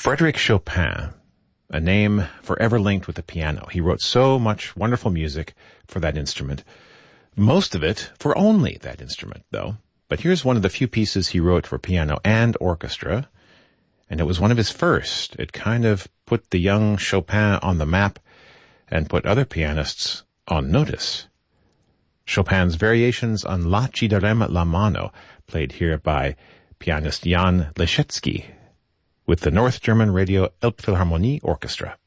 Frédéric Chopin, a name forever linked with the piano. He wrote so much wonderful music for that instrument. Most of it for only that instrument, though. But here's one of the few pieces he wrote for piano and orchestra, and it was one of his first. It kind of put the young Chopin on the map and put other pianists on notice. Chopin's variations on La ci darem la mano, played here by pianist Jan Leschetski with the North German Radio Elbphilharmonie Orchestra.